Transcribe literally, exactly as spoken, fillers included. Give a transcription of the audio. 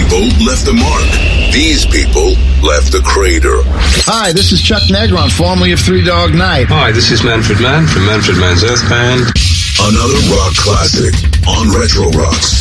people left a mark. These people left a crater. Hi, this is Chuck Negron, formerly of Three Dog Night. Hi, this is Manfred Mann from Manfred Mann's Earth Band. Another rock classic on Retro Rocks.